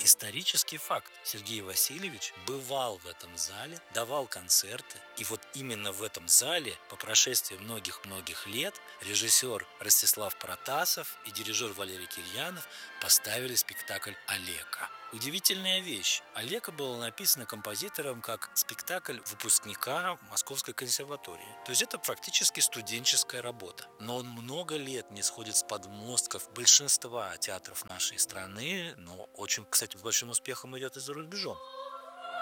исторический факт. Сергей Васильевич бывал в этом зале, давал концерты, и вот именно в этом зале по прошествии многих-многих лет режиссер Ростислав Протасов и дирижер Валерий Кирьянов поставили спектакль «Алека». Удивительная вещь. «Алека» было написано композитором как спектакль выпускника Московской консерватории. То есть это практически студенческая работа. Но он много лет не сходит с подмостков большинства театров нашей страны, но очень, кстати, с большим успехом идет и за рубежом.